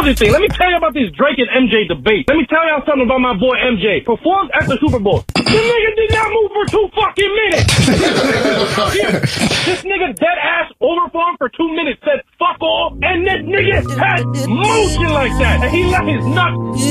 other thing. Let me tell you about this Drake and MJ debate. Let me tell y'all something about my boy MJ. Performed at the Super Bowl. This nigga did not move for 2 fucking minutes. This nigga dead ass overperformed for 2 minutes, said fuck all, and this nigga had motion like that. And he let his nuts